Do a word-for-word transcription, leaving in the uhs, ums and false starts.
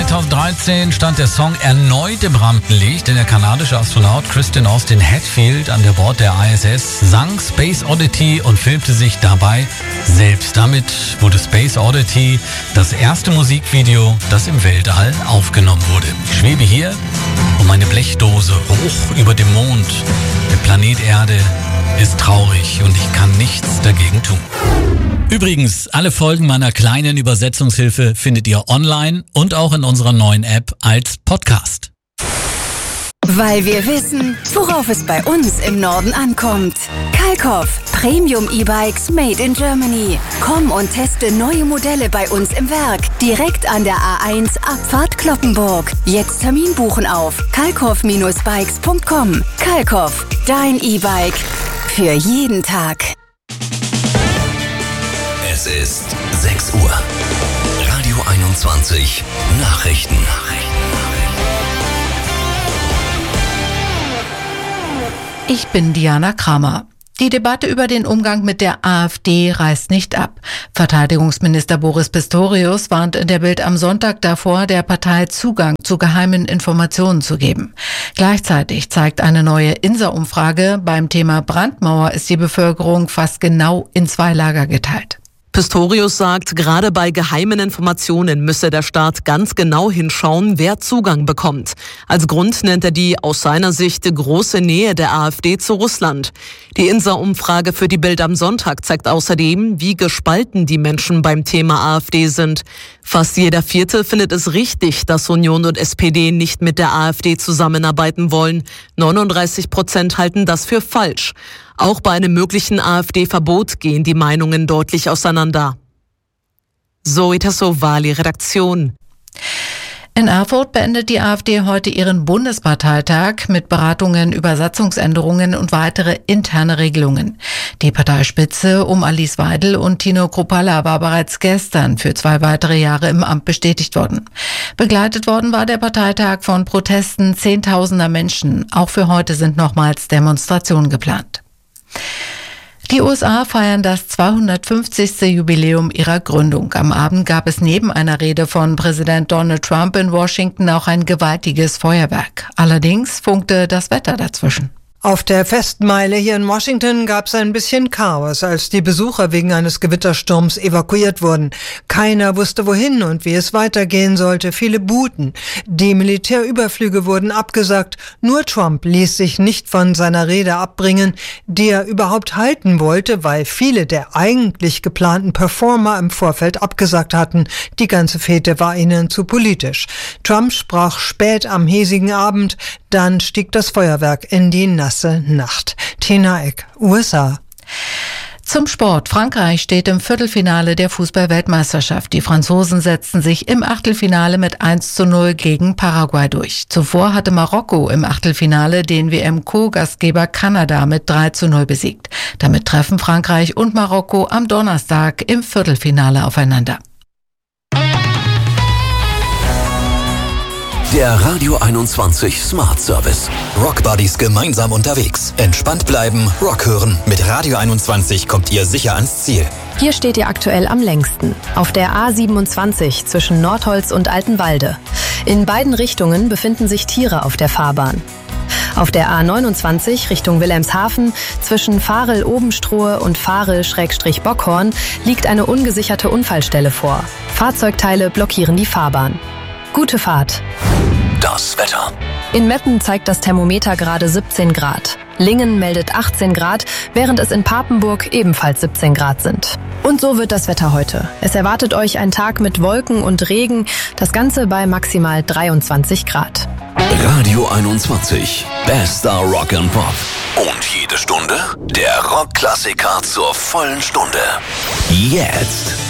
zweitausenddreizehn stand der Song erneut im Rampenlicht, denn der kanadische Astronaut Christian Austin Hatfield an der Bord der I S S sang Space Oddity und filmte sich dabei selbst. Damit wurde Space Oddity das erste Musikvideo, das im Weltall aufgenommen wurde. Ich schwebe hier um eine Blechdose hoch über dem Mond. Der Planet Erde ist traurig und ich kann nichts dagegen tun. Übrigens, alle Folgen meiner kleinen Übersetzungshilfe findet ihr online und auch in unserer neuen App als Podcast. Weil wir wissen, worauf es bei uns im Norden ankommt. Kalkoff, Premium E-Bikes made in Germany. Komm und teste neue Modelle bei uns im Werk. Direkt an der A eins Abfahrt Cloppenburg. Jetzt Termin buchen auf kalkoff Bindestrich bikes Punkt com. Kalkoff, dein E-Bike. Für jeden Tag. Es ist sechs Uhr. Radio einundzwanzig Nachrichten. Ich bin Diana Kramer. Die Debatte über den Umgang mit der AfD reißt nicht ab. Verteidigungsminister Boris Pistorius warnt in der Bild am Sonntag davor, der Partei Zugang zu geheimen Informationen zu geben. Gleichzeitig zeigt eine neue INSA-Umfrage, beim Thema Brandmauer ist die Bevölkerung fast genau in zwei Lager geteilt. Pistorius sagt, gerade bei geheimen Informationen müsse der Staat ganz genau hinschauen, wer Zugang bekommt. Als Grund nennt er die aus seiner Sicht große Nähe der AfD zu Russland. Die INSA-Umfrage für die Bild am Sonntag zeigt außerdem, wie gespalten die Menschen beim Thema AfD sind. Fast jeder Vierte findet es richtig, dass Union und S P D nicht mit der AfD zusammenarbeiten wollen. neununddreißig Prozent halten das für falsch. Auch bei einem möglichen AfD-Verbot gehen die Meinungen deutlich auseinander. Zoe Tassovali, Redaktion. In Erfurt beendet die AfD heute ihren Bundesparteitag mit Beratungen über Satzungsänderungen und weitere interne Regelungen. Die Parteispitze um Alice Weidel und Tino Kruppalla war bereits gestern für zwei weitere Jahre im Amt bestätigt worden. Begleitet worden war der Parteitag von Protesten Zehntausender Menschen. Auch für heute sind nochmals Demonstrationen geplant. Die U S A feiern das zweihundertfünfzigste Jubiläum ihrer Gründung. Am Abend gab es neben einer Rede von Präsident Donald Trump in Washington auch ein gewaltiges Feuerwerk. Allerdings funkte das Wetter dazwischen. Auf der Festmeile hier in Washington gab es ein bisschen Chaos, als die Besucher wegen eines Gewittersturms evakuiert wurden. Keiner wusste wohin und wie es weitergehen sollte. Viele buhten. Die Militärüberflüge wurden abgesagt. Nur Trump ließ sich nicht von seiner Rede abbringen, die er überhaupt halten wollte, weil viele der eigentlich geplanten Performer im Vorfeld abgesagt hatten. Die ganze Fete war ihnen zu politisch. Trump sprach spät am hiesigen Abend, dann stieg das Feuerwerk in die nasse Nacht. Tina Eck, U S A. Zum Sport. Frankreich steht im Viertelfinale der Fußball-Weltmeisterschaft. Die Franzosen setzten sich im Achtelfinale mit eins zu null gegen Paraguay durch. Zuvor hatte Marokko im Achtelfinale den W M-Co-Gastgeber Kanada mit drei zu null besiegt. Damit treffen Frankreich und Marokko am Donnerstag im Viertelfinale aufeinander. Der Radio einundzwanzig Smart Service. Rock Buddies gemeinsam unterwegs. Entspannt bleiben, Rock hören. Mit Radio einundzwanzig kommt ihr sicher ans Ziel. Hier steht ihr aktuell am längsten. Auf der A siebenundzwanzig zwischen Nordholz und Altenwalde. In beiden Richtungen befinden sich Tiere auf der Fahrbahn. Auf der A neunundzwanzig Richtung Wilhelmshaven zwischen Varel-Obenstrohe und Varel-Bockhorn liegt eine ungesicherte Unfallstelle vor. Fahrzeugteile blockieren die Fahrbahn. Gute Fahrt. Das Wetter. In Meppen zeigt das Thermometer gerade siebzehn Grad. Lingen meldet achtzehn Grad, während es in Papenburg ebenfalls siebzehn Grad sind. Und so wird das Wetter heute. Es erwartet euch ein Tag mit Wolken und Regen, das Ganze bei maximal dreiundzwanzig Grad. Radio einundzwanzig. Bester Rock and Pop. Und jede Stunde der Rockklassiker zur vollen Stunde. Jetzt.